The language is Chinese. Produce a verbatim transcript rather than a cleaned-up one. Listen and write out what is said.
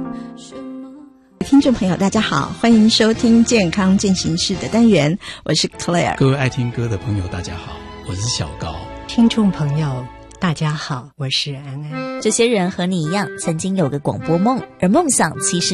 听众朋友大家好，欢迎收听健康进行式的单元，我是 Claire。 各位爱听歌的朋友大家好，我是小高。 听众朋友大家好，我是安安。 这些人和你一样曾经有个广播梦，而梦想其实